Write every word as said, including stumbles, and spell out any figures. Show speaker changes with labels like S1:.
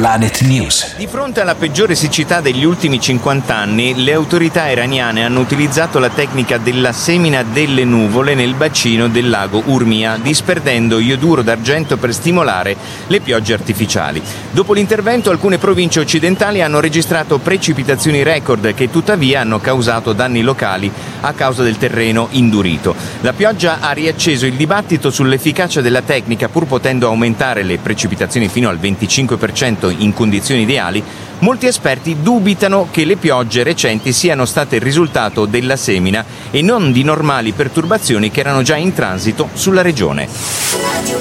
S1: Planet News.
S2: Di fronte alla peggiore siccità degli ultimi cinquanta anni, le autorità iraniane hanno utilizzato la tecnica della semina delle nuvole nel bacino del lago Urmia, disperdendo ioduro d'argento per stimolare le piogge artificiali. Dopo l'intervento, alcune province occidentali hanno registrato precipitazioni record che tuttavia hanno causato danni locali a causa del terreno indurito. La pioggia ha riacceso il dibattito sull'efficacia della tecnica, pur potendo aumentare le precipitazioni fino al venticinque per cento in condizioni ideali. Molti esperti dubitano che le piogge recenti siano state il risultato della semina e non di normali perturbazioni che erano già in transito sulla regione.